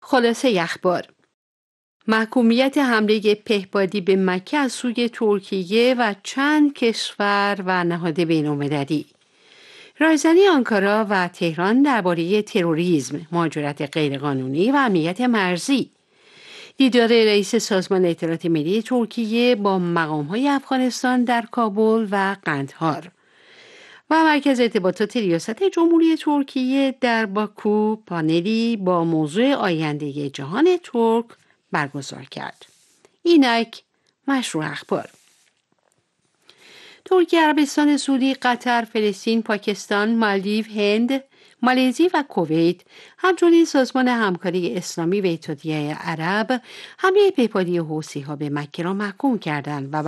خلاصه اخبار: محکومیت حمله پهپادی به مکه از سوی ترکیه و چند کشور و نهاد بین‌المللی. رایزنی آنکارا و تهران درباره تروریسم، مهاجرت غیرقانونی و امنیت مرزی. دیدار رئیس سازمان اطلاعات ملی ترکیه با مقام‌های افغانستان در کابل و قندهار. و مرکز ارتباطات ریاست جمهوری ترکیه در باکو پانلی با موضوع آینده جهان ترک برگزار کرد. اینک مشروع اخبار. ترکیه، عربستان سعودی، قطر، فلسطین، پاکستان، مالدیو، هند، مالزی و کویت همچنین سازمان همکاری اسلامی و اتحادیه عرب حمله پهپادی حوثی‌ها به مکه را محکوم کردند و